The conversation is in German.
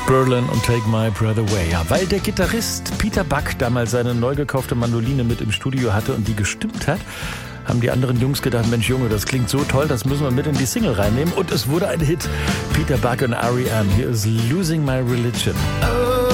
Berlin und Take My Breath Away. Ja, weil der Gitarrist Peter Buck damals seine neu gekaufte Mandoline mit im Studio hatte und die gestimmt hat, haben die anderen Jungs gedacht, Mensch Junge, das klingt so toll, das müssen wir mit in die Single reinnehmen. Und es wurde ein Hit. Peter Buck und R.E.M. Hier ist Losing My Religion.